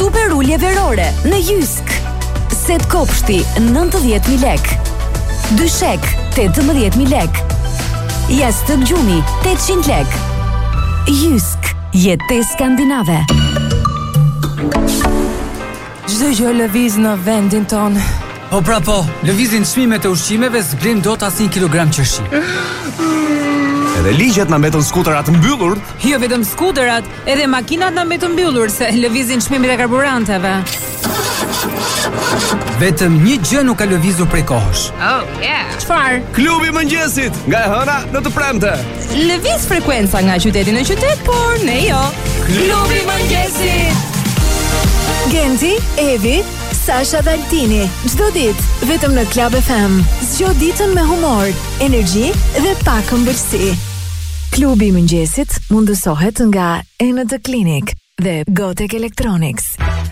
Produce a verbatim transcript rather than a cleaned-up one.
super ulje verore në Jysk. Set kopshti nëntëdhjetë mijë lekë. Dyshek tetëmbëdhjetë mijë lekë. Jastëk gjumi tetëqind lekë. Jysk, jetë skandinave. Çdo gjë lëviz në vendin ton. Po pra po, lëvizin çmimet e ushqimeve, zblim dot asnjë kilogram qershi. Edhe ligjet na mbetën skuterat mbyllur. Jo vetëm skuterat, edhe makinat na mbetën mbyllur se lëvizin çmimet e karburanteve. Vetëm një gjë nuk ka lëvizur prej kohësh. Oh, yeah. Çfarë? Klubi i mëngjesit, nga e hëna në të premte. Lëviz frekuenca nga qyteti në qytet, por ne jo. Klubi i mëngjesit. Genti, Evi, Sasha dhe Altini. Çdo ditë vetëm në Club F M. Zgjo ditën me humor, energji dhe pak ëmbëlsi. Klubi i mëngjesit mundësohet nga Enë Clinic dhe Gotek Electronics.